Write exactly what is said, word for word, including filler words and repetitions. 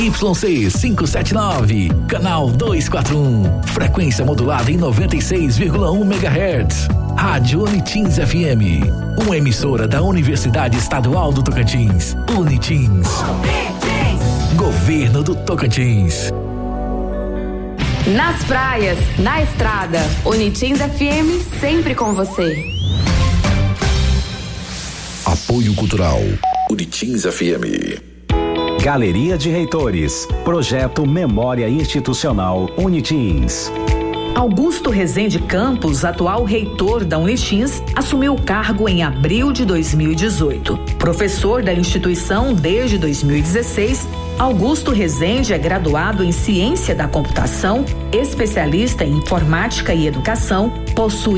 Y C quinhentos e setenta e nove, canal duzentos e quarenta e um, frequência modulada em noventa e seis vírgula um megahertz. Rádio Unitins F M, uma emissora da Universidade Estadual do Tocantins. Unitins. Governo do Tocantins. Nas praias, na estrada, Unitins F M sempre com você. Apoio Cultural, Unitins F M. Galeria de Reitores, Projeto Memória Institucional Unitins. Augusto Rezende Campos, atual reitor da Unitins, assumiu o cargo em abril de dois mil e dezoito. Professor da instituição desde dois mil e dezesseis, Augusto Rezende é graduado em Ciência da Computação, especialista em Informática e Educação, possui